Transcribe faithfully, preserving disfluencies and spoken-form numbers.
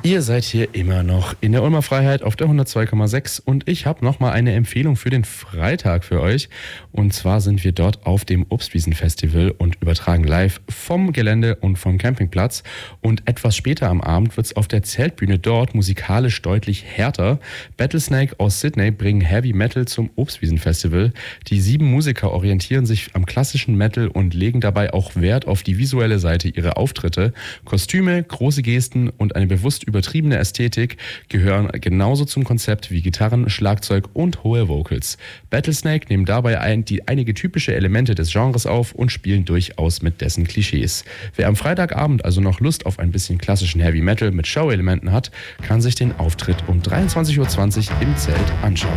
Ihr seid hier immer noch in der Ulmer Freiheit auf der hundertzwei Komma sechs und ich habe nochmal eine Empfehlung für den Freitag für euch. Und zwar sind wir dort auf dem Obstwiesen-Festival und übertragen live vom Gelände und vom Campingplatz. Und etwas später am Abend wird es auf der Zeltbühne dort musikalisch deutlich härter. Battlesnake aus Sydney bringen Heavy Metal zum Obstwiesen-Festival. Die sieben Musiker orientieren sich am klassischen Metal und legen dabei auch Wert auf die visuelle Seite ihrer Auftritte. Kostüme, große Gesten und eine bewusst übertriebene Ästhetik gehören genauso zum Konzept wie Gitarren, Schlagzeug und hohe Vocals. Battlesnake nehmen dabei ein, die einige typische Elemente des Genres auf und spielen durchaus mit dessen Klischees. Wer am Freitagabend also noch Lust auf ein bisschen klassischen Heavy Metal mit Show-Elementen hat, kann sich den Auftritt um dreiundzwanzig Uhr zwanzig im Zelt anschauen.